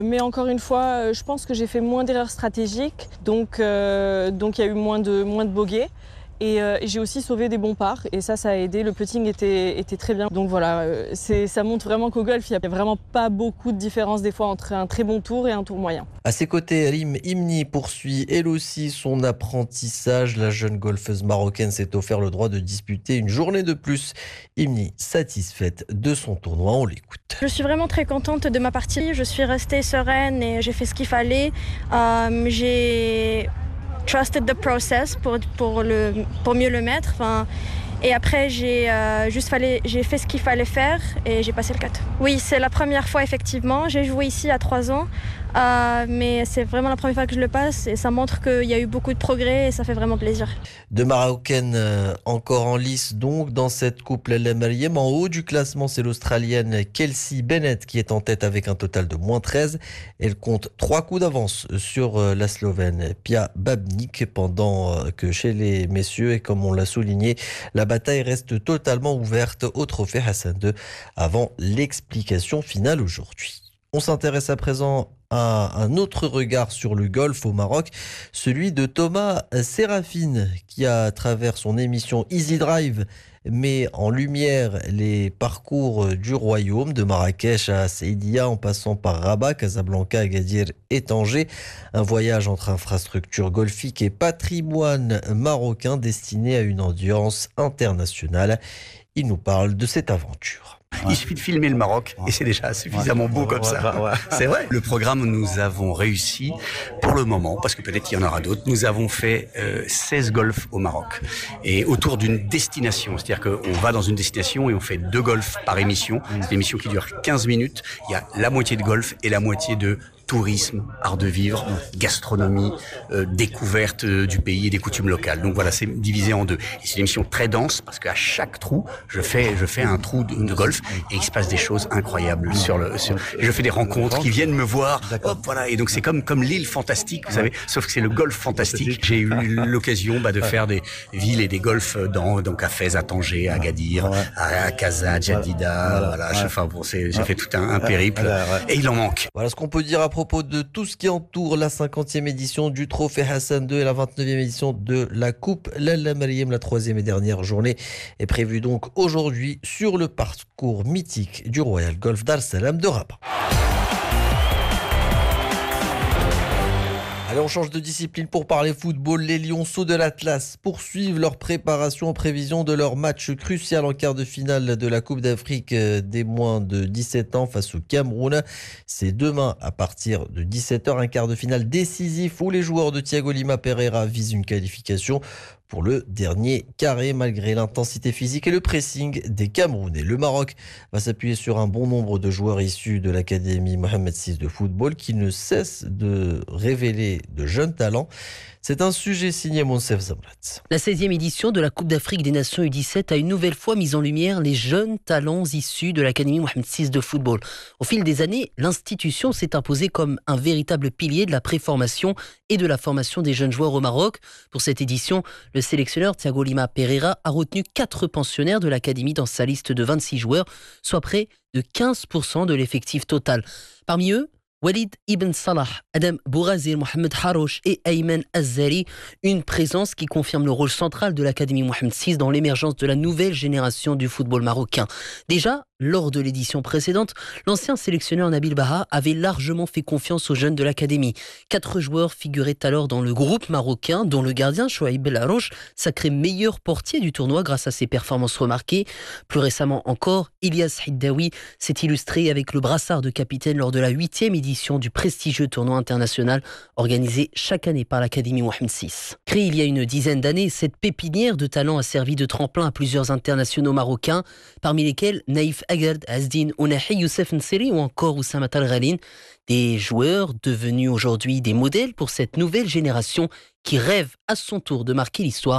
Mais encore une fois, je pense que j'ai fait moins d'erreurs stratégiques, donc il y a eu moins de bogeys. Et j'ai aussi sauvé des bons parts et ça a aidé. Le putting était très bien. Donc voilà, ça montre vraiment qu'au golf, il n'y a vraiment pas beaucoup de différence des fois entre un très bon tour et un tour moyen. À ses côtés, Rim Imni poursuit elle aussi son apprentissage. La jeune golfeuse marocaine s'est offert le droit de disputer une journée de plus. Imni, satisfaite de son tournoi, on l'écoute. Je suis vraiment très contente de ma partie. Je suis restée sereine et j'ai fait ce qu'il fallait. J'ai trusted the process pour mieux le mettre. Et après, j'ai fait ce qu'il fallait faire et j'ai passé le cut. Oui, c'est la première fois effectivement. J'ai joué ici à 3 ans, mais c'est vraiment la première fois que je le passe et ça montre qu'il y a eu beaucoup de progrès et ça fait vraiment plaisir. Deux Marocaines encore en lice donc dans cette coupe Lalla Meriem. En haut du classement, c'est l'Australienne Kelsey Bennett qui est en tête avec un total de -13. Elle compte 3 coups d'avance sur la Slovène Pia Babnik, pendant que chez les messieurs, et comme on l'a souligné, la bataille reste totalement ouverte au trophée Hassan II avant l'explication finale aujourd'hui. On s'intéresse à présent à un autre regard sur le golf au Maroc, celui de Thomas Sérafine, qui à travers son émission Easy Drive met en lumière les parcours du royaume, de Marrakech à Saïdia en passant par Rabat, Casablanca, Agadir et Tanger. Un voyage entre infrastructures golfiques et patrimoine marocain destiné à une audience internationale. Il nous parle de cette aventure. Il suffit de filmer le Maroc et c'est déjà suffisamment beau comme ça. C'est vrai. Le programme, nous avons réussi pour le moment, parce que peut-être qu'il y en aura d'autres. Nous avons fait 16 golfs au Maroc et autour d'une destination. C'est-à-dire qu'on va dans une destination et on fait 2 golfs par émission. C'est une émission qui dure 15 minutes. Il y a la moitié de golf et la moitié de tourisme, art de vivre, gastronomie, découverte du pays et des coutumes locales. Donc voilà, c'est divisé en 2. Et c'est une émission très dense parce qu'à chaque trou, je fais un trou de golf et il se passe des choses incroyables je fais des rencontres qui viennent me voir. Hop, voilà. Et donc c'est comme l'île fantastique, vous savez, sauf que c'est le golf fantastique. J'ai eu l'occasion de faire des villes et des golfs donc à Fès, à Tanger, à Agadir, à Casa, Jadida. Voilà. J'ai fait tout un périple et il en manque. Voilà ce qu'on peut dire à propos de tout ce qui entoure la 50e édition du Trophée Hassan II et la 29e édition de la Coupe Lalla Meriem. La 3e et dernière journée est prévue donc aujourd'hui sur le parcours mythique du Royal Golf Dar es Salaam de Rabat. Allez, on change de discipline pour parler football. Les Lionceaux de l'Atlas poursuivent leur préparation en prévision de leur match crucial en quart de finale de la Coupe d'Afrique des moins de 17 ans face au Cameroun. C'est demain à partir de 17h, un quart de finale décisif où les joueurs de Thiago Lima Pereira visent une qualification pour le dernier carré, malgré l'intensité physique et le pressing des Camerounais. Le Maroc va s'appuyer sur un bon nombre de joueurs issus de l'Académie Mohamed VI de football qui ne cesse de révéler de jeunes talents. C'est un sujet signé Monsef Zamrat. La 16e édition de la Coupe d'Afrique des Nations U17 a une nouvelle fois mis en lumière les jeunes talents issus de l'Académie Mohamed VI de football. Au fil des années, l'institution s'est imposée comme un véritable pilier de la préformation et de la formation des jeunes joueurs au Maroc. Pour cette édition, le sélectionneur Thiago Lima Pereira a retenu 4 pensionnaires de l'Académie dans sa liste de 26 joueurs, soit près de 15% de l'effectif total. Parmi eux, Walid Ibn Salah, Adam Bourazir, Mohamed Harouche et Ayman Azzari, une présence qui confirme le rôle central de l'Académie Mohamed VI dans l'émergence de la nouvelle génération du football marocain. Déjà, lors de l'édition précédente, l'ancien sélectionneur Nabil Baha avait largement fait confiance aux jeunes de l'Académie. 4 joueurs figuraient alors dans le groupe marocain, dont le gardien Chouaib Belarouche, sacré meilleur portier du tournoi grâce à ses performances remarquées. Plus récemment encore, Ilyas Hiddaoui s'est illustré avec le brassard de capitaine lors de la 8e édition du prestigieux tournoi international organisé chaque année par l'Académie Mohamed VI. Créée il y a une dizaine d'années, cette pépinière de talent a servi de tremplin à plusieurs internationaux marocains, parmi lesquels Naïf Agard, Azdin Ounahi, Youssef Nseri ou encore Oussama Talghalin, des joueurs devenus aujourd'hui des modèles pour cette nouvelle génération qui rêve à son tour de marquer l'histoire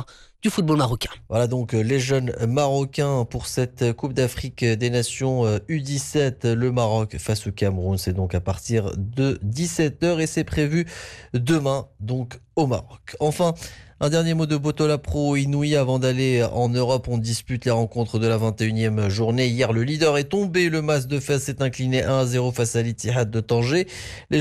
du football marocain. Voilà donc les jeunes Marocains pour cette Coupe d'Afrique des Nations U17. Le Maroc face au Cameroun, c'est donc à partir de 17h et c'est prévu demain donc au Maroc. Enfin, un dernier mot de Botola Pro Inouï avant d'aller en Europe. On dispute les rencontres de la 21e journée. Hier, le leader est tombé. Le Mas de Fès s'est incliné 1-0 face à l'Ittihad de Tanger.